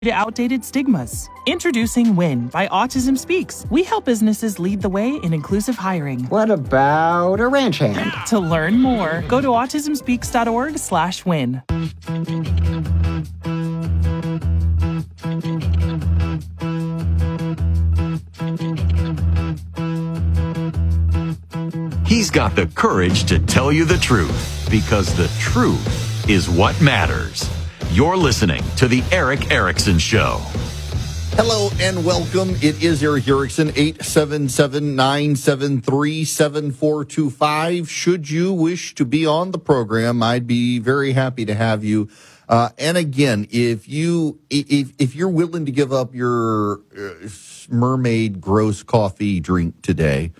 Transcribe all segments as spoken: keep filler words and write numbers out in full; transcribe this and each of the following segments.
outdated stigmas. Introducing WIN by Autism Speaks. We help businesses lead the way in inclusive hiring. What about a ranch hand? To learn more, go to autismspeaks.org slash win. He's got the courage to tell you the truth, because the truth is what matters. You're listening to The Erick Erickson Show. Hello and welcome. It is Erick Erickson, eight seven seven, nine seven three, seven four two five. Should you wish to be on the program, I'd be very happy to have you. Uh, and again, if you if if you're willing to give up your uh, mermaid gross coffee drink today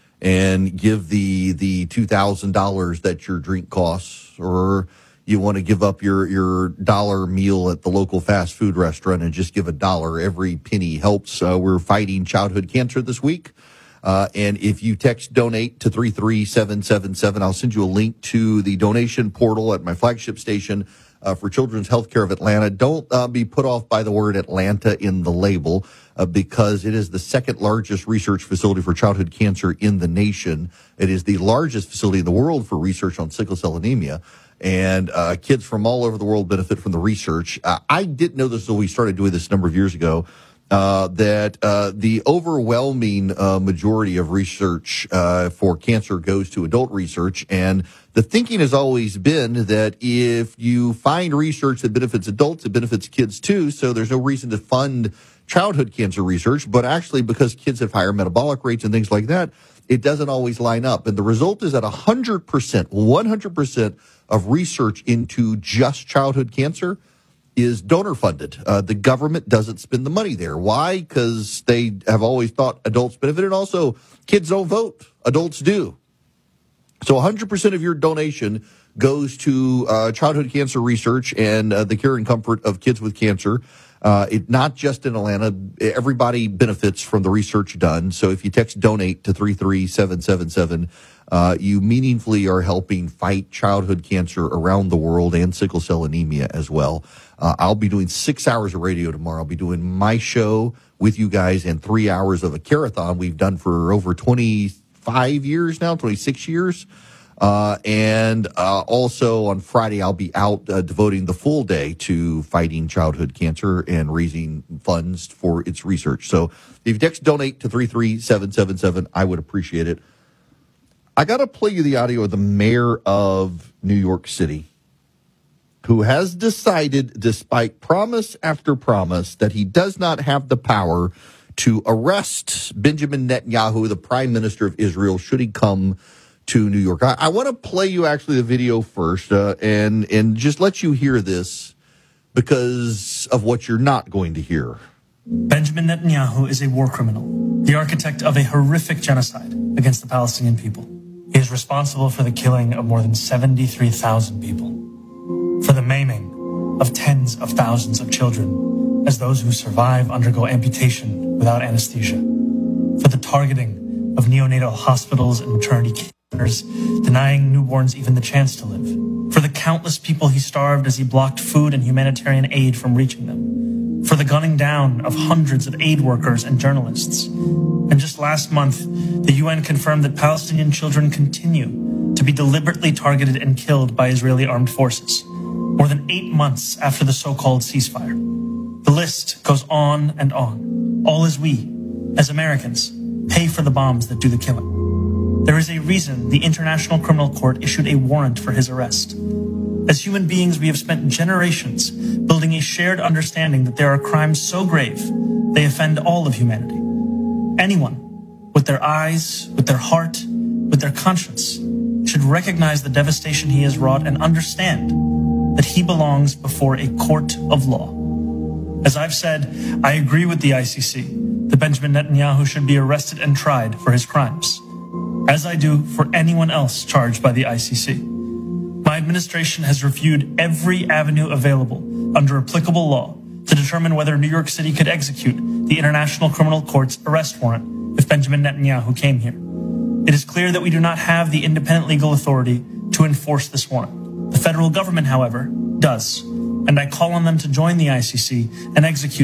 and give the the two thousand dollars that your drink costs, or you want to give up your, your dollar meal at the local fast food restaurant and just give a dollar. Every penny helps. Uh, we're fighting childhood cancer this week. Uh, and if you text donate to three three seven seven seven, I'll send you a link to the donation portal at my flagship station uh, for Children's Healthcare of Atlanta. Don't uh, be put off by the word Atlanta in the label uh, because it is the second largest research facility for childhood cancer in the nation. It is the largest facility in the world for research on sickle cell anemia. And uh, kids from all over the world benefit from the research. Uh, I didn't know this until we started doing this a number of years ago, uh, that uh, the overwhelming uh, majority of research uh, for cancer goes to adult research. And the thinking has always been that if you find research that benefits adults, it benefits kids too. So there's no reason to fund childhood cancer research. But actually, because kids have higher metabolic rates and things like that, it doesn't always line up. And the result is that one hundred percent, one hundred percent of research into just childhood cancer is donor funded. Uh, the government doesn't spend the money there. Why? Because they have always thought adults benefit, and also kids don't vote. Adults do. So one hundred percent of your donation goes to uh, childhood cancer research and uh, the care and comfort of kids with cancer. Uh, it not just in Atlanta. Everybody benefits from the research done. So if you text donate to three three seven seven seven, uh, you meaningfully are helping fight childhood cancer around the world and sickle cell anemia as well. Uh, I'll be doing six hours of radio tomorrow. I'll be doing my show with you guys and three hours of a carathon we've done for over twenty-five years now, twenty-six years. Uh, and, uh, also on Friday, I'll be out, uh, devoting the full day to fighting childhood cancer and raising funds for its research. So if you text donate to three three seven seven seven, I would appreciate it. I got to play you the audio of the mayor of New York City, who has decided, despite promise after promise, that he does not have the power to arrest Benjamin Netanyahu, the prime minister of Israel, should he come to New York. I, I want to play you actually the video first uh, and and just let you hear this because of what you're not going to hear. Benjamin Netanyahu is a war criminal, the architect of a horrific genocide against the Palestinian people. He is responsible for the killing of more than seventy-three thousand people, for the maiming of tens of thousands of children as those who survive undergo amputation without anesthesia, for the targeting of neonatal hospitals and maternity care, denying newborns even the chance to live, for the countless people he starved as he blocked food and humanitarian aid from reaching them, for the gunning down of hundreds of aid workers and journalists. And just last month, the U N confirmed that Palestinian children continue to be deliberately targeted and killed by Israeli armed forces, more than eight months after the so-called ceasefire. The list goes on and on, all as we, as Americans, pay for the bombs that do the killing. There is a reason the International Criminal Court issued a warrant for his arrest. As human beings, we have spent generations building a shared understanding that there are crimes so grave they offend all of humanity. Anyone, with their eyes, with their heart, with their conscience, should recognize the devastation he has wrought and understand that he belongs before a court of law. As I've said, I agree with the I C C that Benjamin Netanyahu should be arrested and tried for his crimes, as I do for anyone else charged by the I C C. My administration has reviewed every avenue available under applicable law to determine whether New York City could execute the International Criminal Court's arrest warrant if Benjamin Netanyahu came here. It is clear that we do not have the independent legal authority to enforce this warrant. The federal government, however, does. and I call on them to join the I C C and execute